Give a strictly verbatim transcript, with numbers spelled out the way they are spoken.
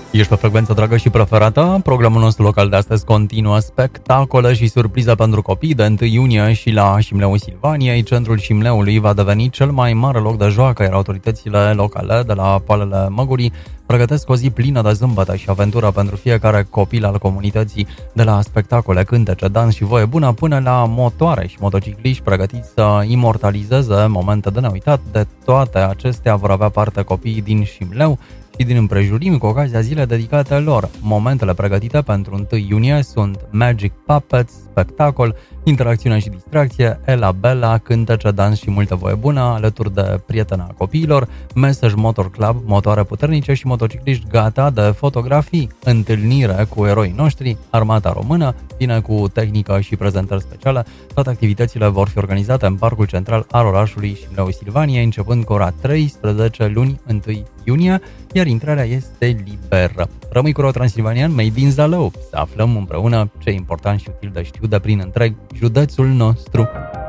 Ești pe frecvență dragă și preferată. Programul nostru local de astăzi continuă spectacole și surprize pentru copii. De întâi iunie și la Șimleul Silvaniei, centrul Șimleului va deveni cel mai mare loc de joacă, iar autoritățile locale de la Poalele Măgurii pregătesc o zi plină de zâmbătă și aventură pentru fiecare copil al comunității, de la spectacole, cântece, dans și voie bună până la motoare și motocicliști pregătiți să imortalizeze momente de neuitat. De toate acestea vor avea parte copiii din Șimleu și din împrejurimi cu ocazia zilei dedicate lor. Momentele pregătite pentru întâi iunie sunt Magic Puppets, spectacol, interacțiune și distracție, Ela Bella, cântece, dans și multă voie bună, alături de prietena copiilor, Message Motor Club, motoare puternice și motocicliști gata de fotografii, întâlnire cu eroii noștri, Armata Română, vine cu tehnică și prezentări speciale. Toate activitățile vor fi organizate în Parcul Central al orașului Șimleul Silvaniei, începând cu ora treisprezece luni întâi iunie, iar intrarea este liberă. Rămâi cu Ro Transilvanian, Made in Zalău, să aflăm împreună ce e important și util de știut de prin întreg județul nostru.